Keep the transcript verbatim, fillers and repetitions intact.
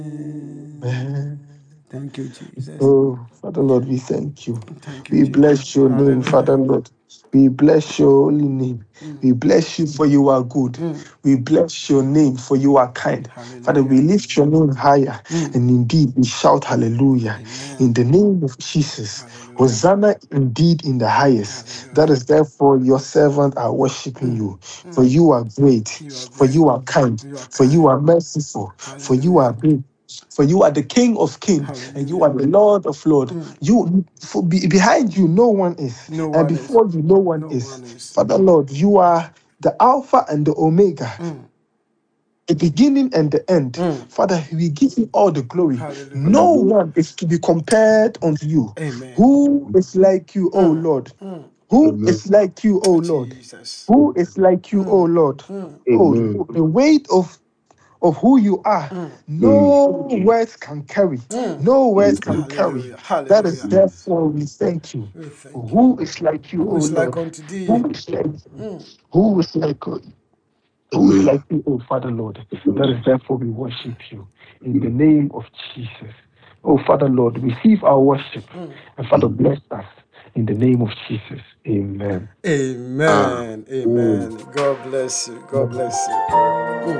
Amen. Thank you, Jesus. Oh, Father Lord, we thank you. Thank you, We Jesus. bless your name, Father Hallelujah. Lord. We bless your holy name. Mm, We bless you for you are good. mm, We bless your name for you are kind. Father, we hallelujah. lift your name higher Mm, and indeed we shout hallelujah in amen. the name of Jesus. Hallelujah. Hosanna indeed in the highest. That Hallelujah. is therefore your servant are worshiping Mm, you. For mm. you are great, You are for great. you are kind, You are for you kind. are merciful, for you are Hallelujah. great. For you are the King of Kings and you are Hallelujah. the Lord of Lords. Mm. You for be, behind you, no one is, No and one is. before you, no one No is. one is. Father Lord, you are the Alpha and the Omega, Mm, the beginning and the end. mm. Father, we give you all the glory. Hallelujah. No one is to be compared unto you. Amen. Who is like you, O Mm, Lord? mm. Who is like you, O Lord? Jesus. Who is like you, O Mm, Lord? mm, Oh, the weight of of who you are, mm, no words can carry. mm. No words can carry. Hallelujah. That is Hallelujah. therefore we thank you. We thank you. Who is like you, Who O is like Lord? unto thee? Who is like you? Mm. Who is like who is like you, O Father Lord? That is therefore we worship you in the name of Jesus. Oh Father Lord, receive our worship Mm. and Father bless us in the name of Jesus. Amen. Amen. Amen. God bless you. God bless you. Mm.